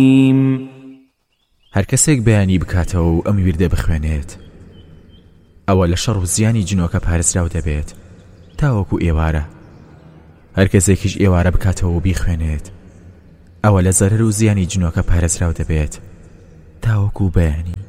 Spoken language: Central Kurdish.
هەر کەسێک بەیانی بکاتەوە و ئەم ویردە بخوێنێت ئەوە لە شەڕ و زیانی جنۆکە پارێزراو دەبێت تاوەکو ئێوارە. هەر کەسێکیش ئێوارە بکاتەوە و بیخوێنێت ئەوە لە زەرەر و زیانی جنۆکە پارێزراو دەبێت تاوەکو بەیانی.